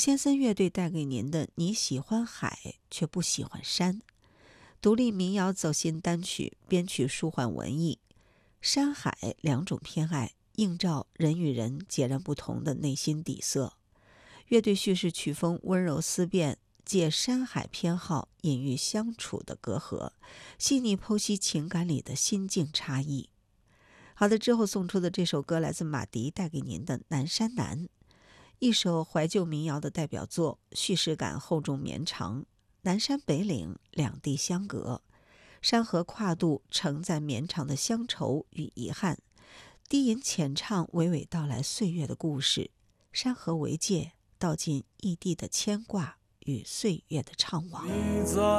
先森乐队带给您的你喜欢海却不喜欢山，独立民谣走心单曲，编曲舒缓文艺，山海两种偏爱，映照人与人截然不同的内心底色。乐队叙事曲风温柔思辨，借山海偏好隐喻相处的隔阂，细腻剖析情感里的心境差异。好的，之后送出的这首歌来自马迪带给您的《南山南》，一首怀旧民谣的代表作，叙事感厚重绵长。南山北岭两地相隔，山河跨度承载绵长的乡愁与遗憾，低吟浅唱娓娓道来岁月的故事，山河为界，道尽异地的牵挂与岁月的怅惘。 你在